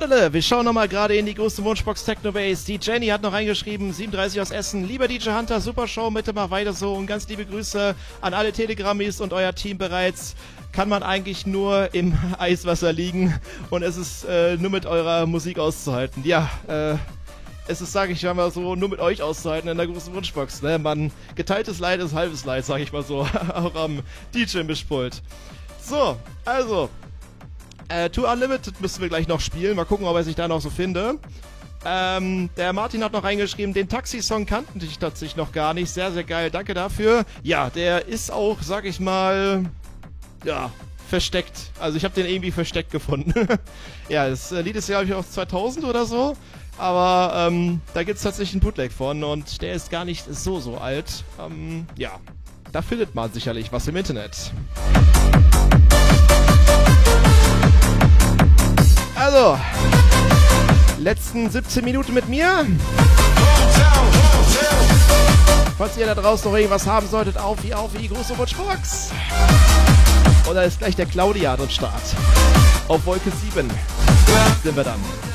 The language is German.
Warte, wir schauen nochmal gerade in die große Wunschbox Technobase. Die Jenny hat noch reingeschrieben, 37 aus Essen. Lieber DJ Hunter, super Show, bitte mach weiter so. Und ganz liebe Grüße an alle Telegrammis und euer Team bereits. Kann man eigentlich nur im Eiswasser liegen und es ist nur mit eurer Musik auszuhalten. Ja, es ist, sage ich mal so, nur mit euch auszuhalten in der großen Wunschbox. Ne? Man, geteiltes Leid ist halbes Leid, sage ich mal so, auch am DJ-Mischpult. So, also, Tour Unlimited müssen wir gleich noch spielen. Mal gucken, ob ich da noch so finde. Der Martin hat noch reingeschrieben, den Taxi-Song kannten ich tatsächlich noch gar nicht. Sehr, sehr geil, danke dafür. Ja, der ist auch, sag ich mal, ja, versteckt. Also ich habe den irgendwie versteckt gefunden. Ja, das Lied ist ja, glaube ich, aus 2000 oder so. Aber da gibt es tatsächlich einen Bootleg von und der ist gar nicht so alt. Ja, da findet man sicherlich was im Internet. Also, letzten 17 Minuten mit mir. Falls ihr da draußen noch irgendwas haben solltet, auf die große Wunschbox. Oder ist gleich der Claudia am Start. Auf Wolke 7 sind wir dann.